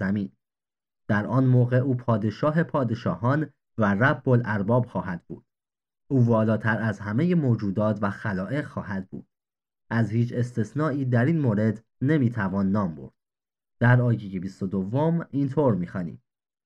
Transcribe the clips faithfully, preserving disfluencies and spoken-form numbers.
زمین. در آن موقع او پادشاه پادشاهان و رب الارباب خواهد بود. او والاتر از همه موجودات و خلائق خواهد بود. از هیچ استثنایی در این مورد نمیتوان نام برد. در آیه بیست و دو اینطور می‌خوانیم: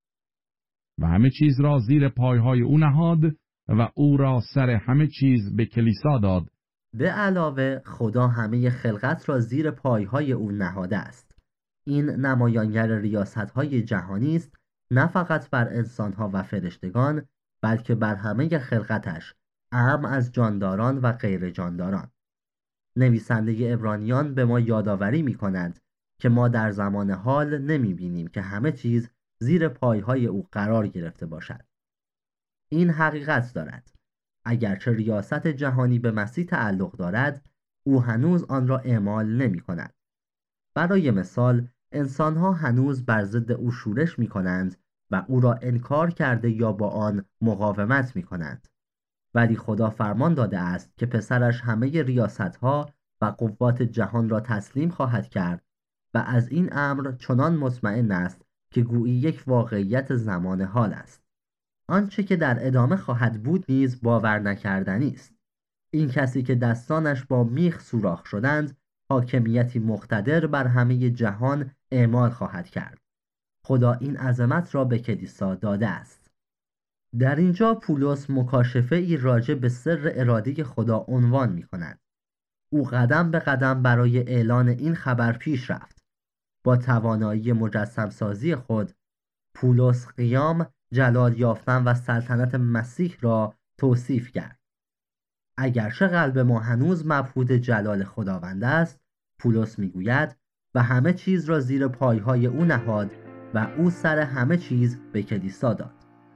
و همه چیز را زیر پایهای او نهاد و او را سر همه چیز به کلیسا داد. به علاوه خدا همه خلقت را زیر پایهای او نهاده است. این نمایانگر ریاست‌های جهانی است، نه فقط بر انسان‌ها و فرشتگان، بلکه بر همه خلقتش، اعم از جانداران و غیر جانداران. نویسنده عبرانیان به ما یادآوری می‌کند که ما در زمان حال نمی‌بینیم که همه چیز زیر پایهای او قرار گرفته باشد. این حقیقت دارد: اگرچه ریاست جهانی به مسیح تعلق دارد، او هنوز آن را اعمال نمی‌کند. برای مثال، انسان‌ها هنوز بر ضد او شورش می‌کنند و او را انکار کرده یا با آن مقاومت می‌کنند. ولی خدا فرمان داده است که پسرش همه ریاست‌ها و قوات جهان را تسلیم خواهد کرد و از این امر چنان مطمئن است که گویی یک واقعیت زمان حال است. آنچه که در ادامه خواهد بود نیز باور نکردنی است. این کسی که دستانش با میخ سوراخ شدند، حاکمیتی مقتدر بر همه جهان اعمال خواهد کرد. خدا این عظمت را به کلیسا داده است. در اینجا پولس مکاشفه ای راجع به سر اراده خدا عنوان می کند. او قدم به قدم برای اعلان این خبر پیش رفت. با توانایی مجسم سازی خود، پولس قیام، جلال یافتن و سلطنت مسیح را توصیف کرد. اگرچه قلب ما هنوز مبهوت جلال خداوند است، پولس میگوید و همه چیز را زیر پایهای او نهاد و او سر همه چیز به کلیسا داد.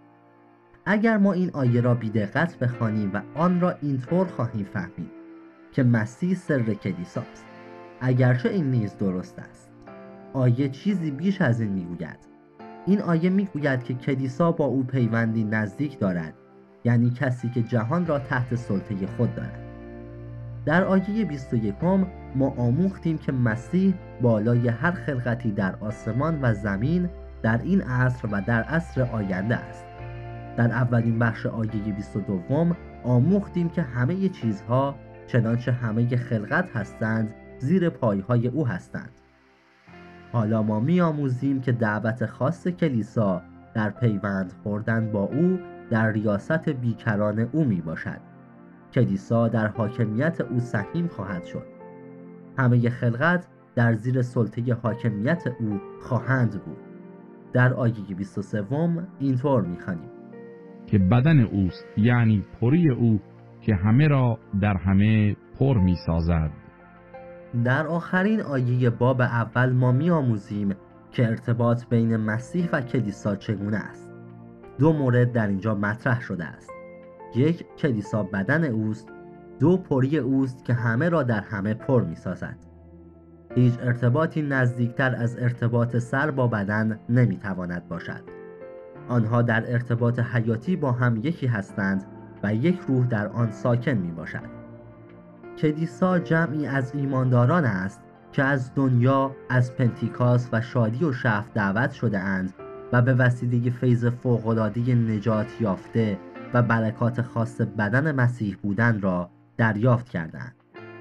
اگر ما این آیه را بی‌دقت بخوانیم و آن را اینطور خواهیم فهمید که مسیح سر کلیساست، اگرچه این نیز درست است، آیه چیزی بیش از این میگوید. این آیه میگوید که کلیسا با او پیوندی نزدیک دارد، یعنی کسی که جهان را تحت سلطه خود دارد. در آیه بیست و یک ما آموختیم که مسیح بالای هر خلقتی در آسمان و زمین در این عصر و در عصر آینده است. در اولین بخش آیه بیست و دو آموختیم که همه چیزها چنانچه همه خلقت هستند زیر پایهای او هستند. حالا ما می آموزیم که دعوت خاص کلیسا در پیوند خوردن با او در ریاست بیکران او می باشد. کلیسا در حاکمیت او سهیم خواهد شد. همه خلقت در زیر سلطه حاکمیت او خواهند بود. در آیه بیست و سه اینطور می خوانیم که بدن اوست، یعنی پری او که همه را در همه پر می سازد. در آخرین آیه باب اول ما می آموزیم که ارتباط بین مسیح و کلیسا چگونه است. دو مورد در اینجا مطرح شده است. یک، کلیسا بدن اوست. دو، پری اوست که همه را در همه پر می سازد. هیچ ارتباطی نزدیکتر از ارتباط سر با بدن نمی تواند باشد. آنها در ارتباط حیاتی با هم یکی هستند و یک روح در آن ساکن می باشد. کلیسا جمعی از ایمانداران است که از دنیا، از پنتیکاست و شادی و شفع دعوت شده اند و به وسیله فیض فوق‌العاده نجات یافته و برکات خاص بدن مسیح بودن را دریافت کردند.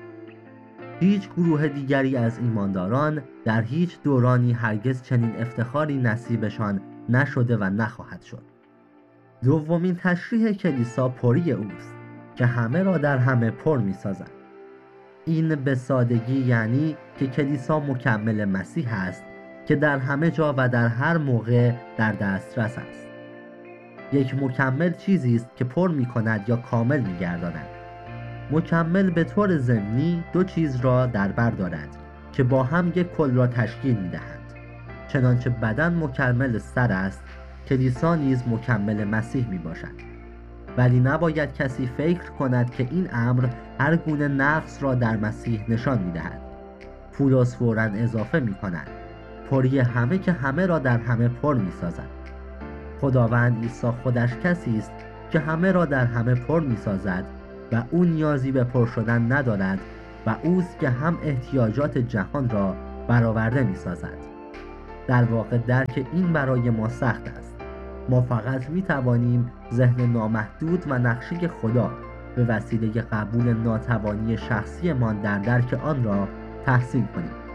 هیچ گروه دیگری از ایمانداران در هیچ دورانی هرگز چنین افتخاری نصیبشان نشده و نخواهد شد. دومین تشریح کلیسا پری اوست که همه را در همه پر می سازد. این به سادگی یعنی که کلیسا مکمل مسیح است که در همه جا و در هر موقع در دسترس است. یک مکمل چیزی است که پر می کند یا کامل می گرداند. مکمل به طور ضمنی دو چیز را در بر دارد که با هم یک کل را تشکیل می دهند. چنانچه بدن مکمل سر است، کلیسا نیز مکمل مسیح می باشد. ولی نباید کسی فکر کند که این امر هر گونه نقص را در مسیح نشان می دهد. پولس فوراً اضافه می کند پری همه که همه را در همه پر می سازد. خداوند عیسی خودش کسی است که همه را در همه پر می سازد و او نیازی به پر شدن ندارد و اوست که هم احتیاجات جهان را برآورده می سازد. در واقع درک این برای ما سخت است. ما فقط می توانیم ذهن نامحدود و نقشه خدا به وسیله قبول ناتوانی شخصیمان در درک آن را تحسین کنیم.